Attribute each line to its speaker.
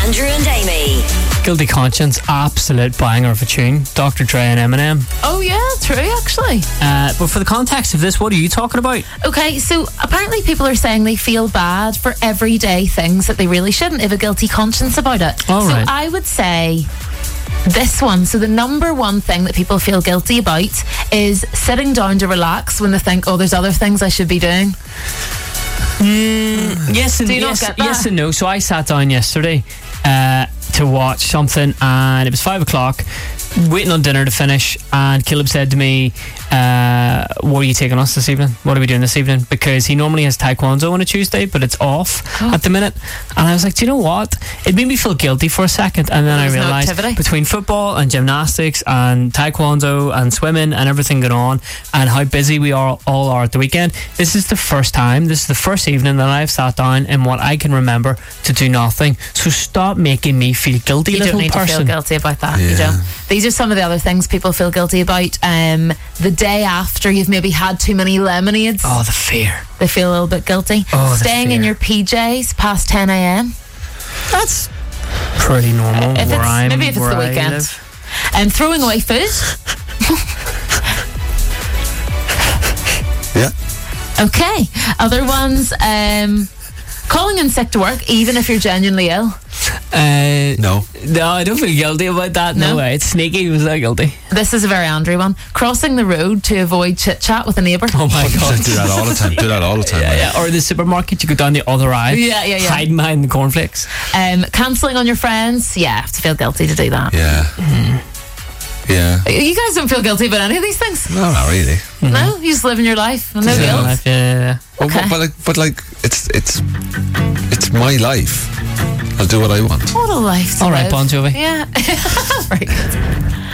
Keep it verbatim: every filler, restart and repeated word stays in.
Speaker 1: Andrew and Amy.
Speaker 2: Guilty Conscience, absolute banger of a tune. Doctor Dre and Eminem.
Speaker 3: Oh yeah, true actually.
Speaker 2: Uh, but for the context of this, what are you talking about?
Speaker 3: Okay, so apparently people are saying they feel bad for everyday things that they really shouldn't, have a guilty conscience about it.
Speaker 2: All
Speaker 3: so
Speaker 2: right.
Speaker 3: I would say this one. So the number one thing that people feel guilty about is sitting down to relax when they think, oh, there's other things I should be doing.
Speaker 2: Mm, yes and
Speaker 3: Do you not
Speaker 2: yes,
Speaker 3: get that?
Speaker 2: yes and no. So I sat down yesterday uh, to watch something, and it was five o'clock, waiting on dinner to finish, and Caleb said to me, uh, what are you taking us this evening? What are we doing this evening? Because he normally has taekwondo on a Tuesday, but it's off
Speaker 3: Oh.
Speaker 2: at the minute. And I was like, do you know what? It made me feel guilty for a second, and then I
Speaker 3: There's no
Speaker 2: realised
Speaker 3: activity.
Speaker 2: between football and gymnastics and taekwondo and swimming and everything going on, and how busy we are all are at the weekend, this is the first time, this is the first evening that I've sat down in what I can remember to do nothing. So stop making me feel guilty,
Speaker 3: You
Speaker 2: little
Speaker 3: don't need
Speaker 2: person.
Speaker 3: to feel guilty about that. You
Speaker 4: Yeah.
Speaker 3: don't. These are some of the other things people feel guilty about. Um, the day after you've maybe had too many lemonades,
Speaker 2: Oh, the fear.
Speaker 3: they feel a little bit guilty.
Speaker 2: Oh, the
Speaker 3: Staying in
Speaker 2: fear.
Speaker 3: your P Js past ten a.m.
Speaker 2: That's pretty normal
Speaker 3: If
Speaker 2: where
Speaker 3: it's-
Speaker 2: I'm
Speaker 3: maybe if it's
Speaker 2: where
Speaker 3: the
Speaker 2: I
Speaker 3: weekend.
Speaker 2: live.
Speaker 3: And throwing away food.
Speaker 4: Yeah.
Speaker 3: Okay. Other ones, um, calling in sick to work even if you're genuinely ill.
Speaker 2: Uh,
Speaker 4: No.
Speaker 2: no, I don't feel guilty about that. No,
Speaker 3: No?
Speaker 2: way. It's sneaky. Was that guilty?
Speaker 3: This is a very Andrew one. Crossing the road to avoid chit chat with a neighbour.
Speaker 2: Oh my god.
Speaker 4: Do that all the time. Do that all the time.
Speaker 2: Yeah, yeah. Or the supermarket, you go down the other aisle.
Speaker 3: Yeah, yeah, yeah.
Speaker 2: Hiding behind the cornflakes.
Speaker 3: Um, cancelling on your friends. Yeah, I have to feel guilty to do that.
Speaker 4: Yeah. Yeah.
Speaker 3: You guys don't feel guilty about any of these things?
Speaker 4: No, not really.
Speaker 3: No? You just living your life. No
Speaker 2: Yeah,
Speaker 3: guilt.
Speaker 2: like, yeah, yeah.
Speaker 4: But,
Speaker 3: Okay.
Speaker 4: but, but like, but like, it's it's it's my life. I'll do what I want.
Speaker 3: What a life to
Speaker 2: All right,
Speaker 3: live.
Speaker 2: Bon Jovi.
Speaker 3: Yeah. Very good.